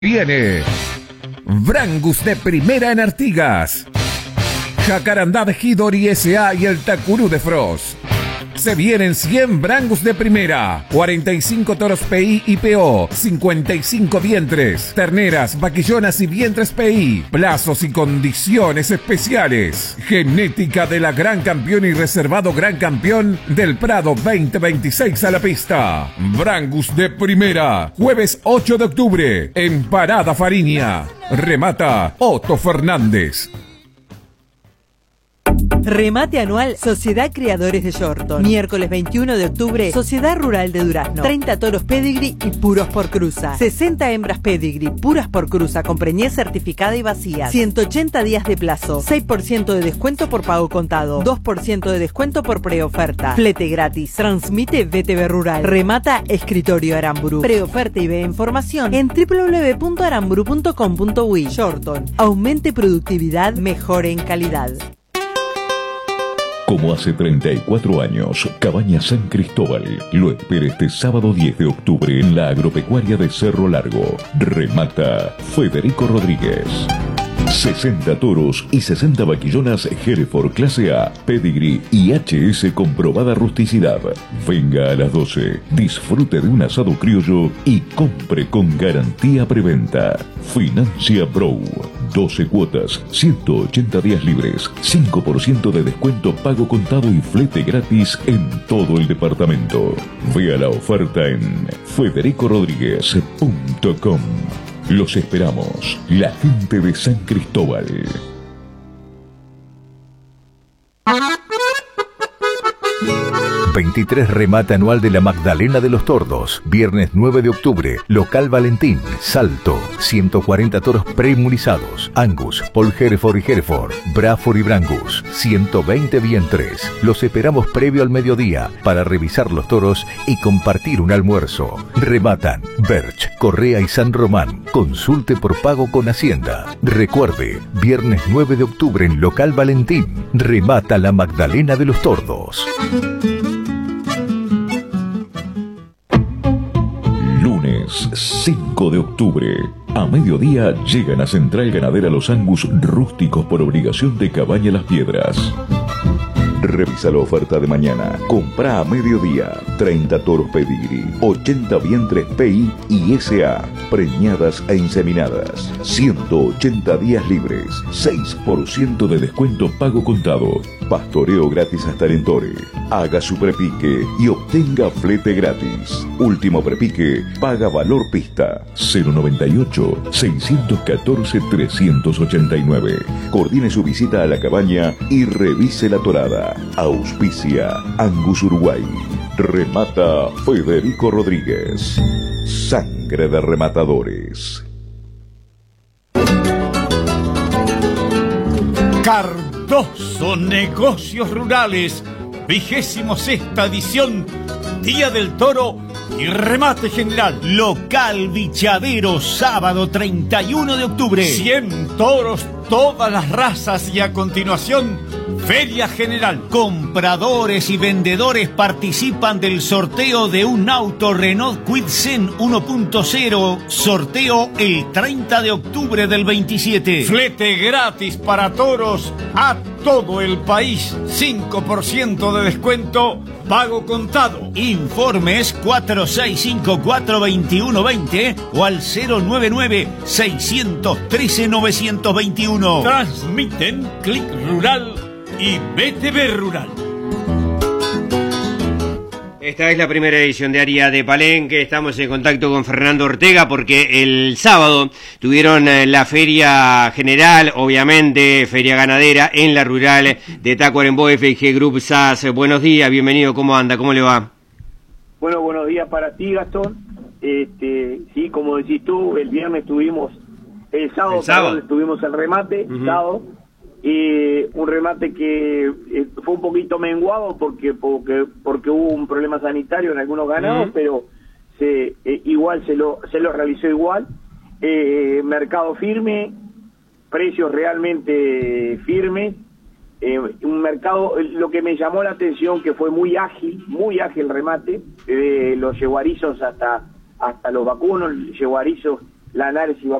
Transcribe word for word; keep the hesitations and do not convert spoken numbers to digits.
Viene Brangus de primera en Artigas, Jacarandá de Hidori S A y el Takuru de Frost. Se vienen cien Brangus de primera, cuarenta y cinco toros P I y P O, cincuenta y cinco vientres, terneras, vaquillonas y vientres P I, plazos y condiciones especiales. Genética de la Gran Campeón y reservado Gran Campeón del Prado veinte veintiséis a la pista. Brangus de primera, jueves ocho de octubre, en Parada Fariña. Remata Otto Fernández. Remate anual Sociedad Criadores de Yorton. Miércoles veintiuno de octubre, Sociedad Rural de Durazno. treinta toros pedigree y puros por cruza. sesenta hembras pedigree, puras por cruza, con preñez certificada y vacía. ciento ochenta días de plazo. seis por ciento de descuento por pago contado. dos por ciento de descuento por preoferta. Flete gratis. Transmite V T V Rural. Remata Escritorio Aramburu. Preoferta y ve información en w w w punto aramburu punto com punto uy. Yorton. Aumente productividad, mejore en calidad. Como hace treinta y cuatro años, Cabaña San Cristóbal lo espera este sábado diez de octubre en la agropecuaria de Cerro Largo. Remata Federico Rodríguez. sesenta toros y sesenta vaquillonas Hereford clase A, pedigree y H S comprobada rusticidad. Venga a las doce, disfrute de un asado criollo y compre con garantía preventa. Financia Pro. doce cuotas, ciento ochenta días libres, cinco por ciento de descuento pago contado y flete gratis en todo el departamento. Vea la oferta en federico rodríguez punto com. Los esperamos, la gente de San Cristóbal. veintitrés Remate anual de la Magdalena de los Tordos. Viernes nueve de octubre, local Valentín, Salto. ciento cuarenta toros preinmunizados. Angus, Paul Hereford y Hereford, Braford y Brangus. ciento veinte vientres. Los esperamos previo al mediodía para revisar los toros y compartir un almuerzo. Rematan Berch, Correa y San Román. Consulte por pago con Hacienda. Recuerde, viernes nueve de octubre en local Valentín. Remata la Magdalena de los Tordos. cinco de octubre. A mediodía llegan a Central Ganadera los Angus rústicos por obligación de Cabaña Las Piedras. Revisa la oferta de mañana. Compra a mediodía. treinta toros pedigree, ochenta vientres P I y S A, preñadas e inseminadas. ciento ochenta días libres. seis por ciento de descuento pago contado. Pastoreo gratis hasta el entore. Haga su prepique y obtenga flete gratis. Último prepique, paga valor pista. cero noventa y ocho, seiscientos catorce, trescientos ochenta y nueve. Coordine su visita a la cabaña y revise la torada. Auspicia Angus Uruguay. Remata Federico Rodríguez. Sangre de rematadores. Cardoso Negocios Rurales, vigésimo sexta edición, Día del Toro y remate general. Local Bichadero, sábado treinta y uno de octubre. cien toros, todas las razas y a continuación, Feria General. Compradores y vendedores participan del sorteo de un auto Renault Kwid Zen uno punto cero. Sorteo el treinta de octubre del veintisiete. Flete gratis para toros a todo el país. cinco por ciento de descuento, pago contado. Informes cuatro seis cinco cuatro, dos uno dos cero o al cero nueve nueve, seis uno tres, nueve dos uno. Transmiten Click Rural y V T V Rural. Esta es la primera edición de Área de Palenque. Estamos en contacto con Fernando Ortega porque el sábado tuvieron la Feria General, obviamente, Feria Ganadera en la Rural de Tacuarembó, F I G Group S A S. Buenos días, bienvenido, ¿cómo anda? ¿Cómo le va? Bueno, buenos días para ti, Gastón. Este, sí, como decís tú, el viernes tuvimos, el sábado, el sábado. Perdón, tuvimos el remate, Uh-huh. sábado. Y un remate que eh, fue un poquito menguado porque porque porque hubo un problema sanitario en algunos ganados, uh-huh. pero se eh, igual se lo se lo realizó igual. Eh, mercado firme, precios realmente firmes, eh, un mercado, lo que me llamó la atención que fue muy ágil, muy ágil el remate, eh, los yeguarizos hasta hasta los vacunos, yeguarizos la análisis va